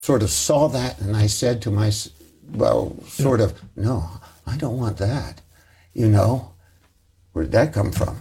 sort of saw that, and I said to myself, well, sort of, no, I don't want that. You know, where'd that come from?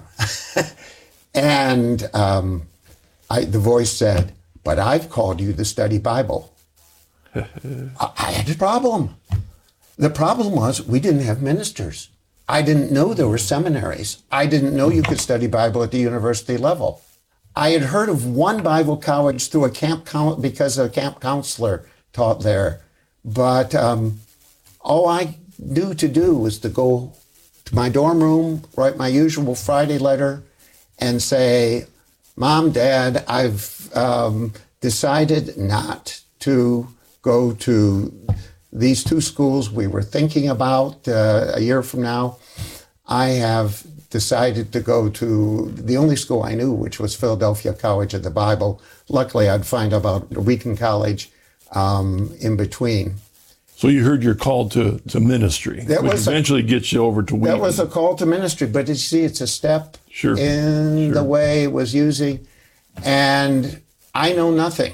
And the voice said, but I've called you to study Bible. I had a problem. The problem was we didn't have ministers. I didn't know there were seminaries. I didn't know you could study Bible at the university level. I had heard of one Bible college through a because a camp counselor taught there. But all I knew to do was to go to my dorm room, write my usual Friday letter, and say, Mom, Dad, I've decided not to go to these two schools we were thinking about a year from now. I have decided to go to the only school I knew, which was Philadelphia College of the Bible. Luckily, I'd find about Wheaton College in between. So you heard you're called to ministry, which eventually gets you over to Wheaton. That was a call to ministry, but you see, it's a step in the way it was using, and I know nothing.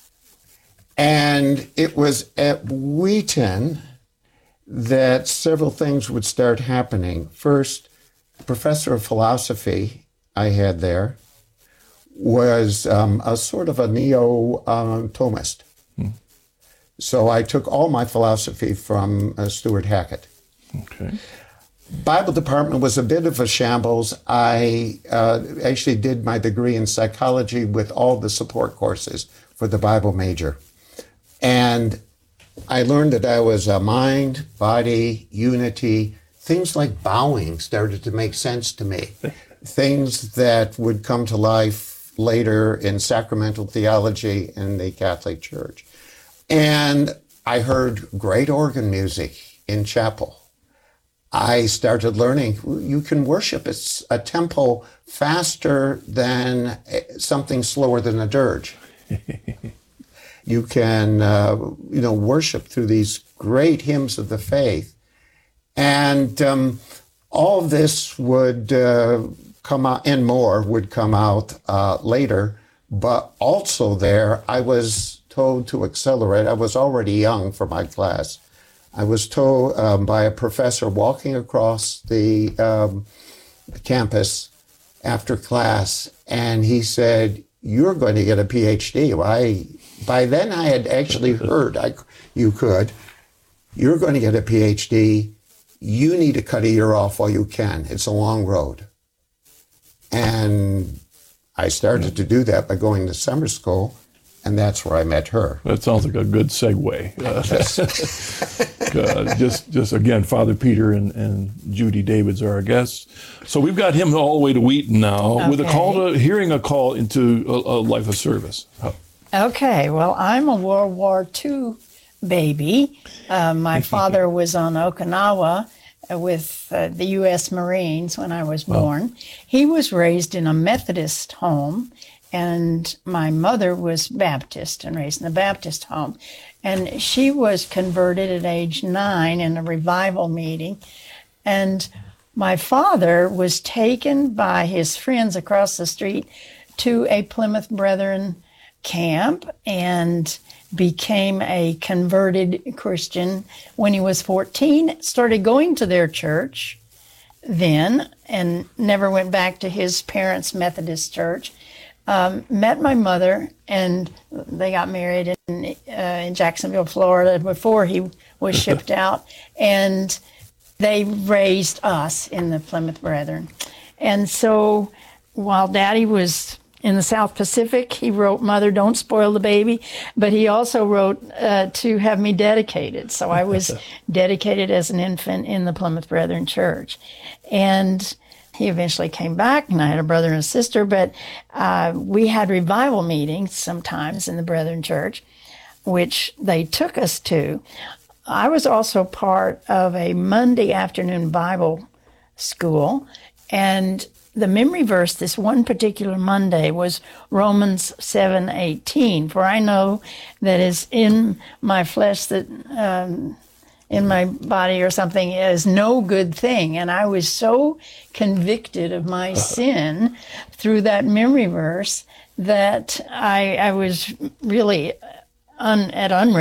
And it was at Wheaton that several things would start happening. First, the professor of philosophy I had there was a sort of a neo-Thomist. So I took all my philosophy from Stuart Hackett. Okay. Bible department was a bit of a shambles. I actually did my degree in psychology with all the support courses for the Bible major. And I learned that I was a mind, body, unity. Things like bowing started to make sense to me. Things that would come to life later in sacramental theology in the Catholic Church. And I heard great organ music in chapel. I started learning you can worship a tempo faster than something slower than a dirge. You can, worship through these great hymns of the faith. And all of this would come out, and more would come out later. But also there, I was told to accelerate. I was already young for my class. I was told by a professor walking across the campus after class, and he said, "You're going to get a PhD." By then I had actually heard you're going to get a PhD. You need to cut a year off while you can. It's a long road. And I started to do that by going to summer school, and that's where I met her. That sounds like a good segue. Just again, Father Peter and Judy Davids are our guests. So we've got him all the way to Wheaton now, with hearing a call into a life of service. Okay, well, I'm a World War II baby. My father was on Okinawa with the U.S. Marines when I was born. He was raised in a Methodist home, and my mother was Baptist and raised in a Baptist home. And she was converted at age 9 in a revival meeting. And my father was taken by his friends across the street to a Plymouth Brethren camp and became a converted Christian when he was 14, started going to their church then and never went back to his parents' Methodist church. Met my mother, and they got married in Jacksonville, Florida before he was shipped out, and they raised us in the Plymouth Brethren. And so while Daddy was in the South Pacific, he wrote, "Mother, don't spoil the baby," but he also wrote to have me dedicated. So I was dedicated as an infant in the Plymouth Brethren Church. And he eventually came back, and I had a brother and a sister, but we had revival meetings sometimes in the Brethren Church, which they took us to. I was also part of a Monday afternoon Bible school, and the memory verse this one particular Monday was Romans 7:18. For I know that is in my flesh, that in my body or something, is no good thing. And I was so convicted of my sin through that memory verse that I was really at Unreal.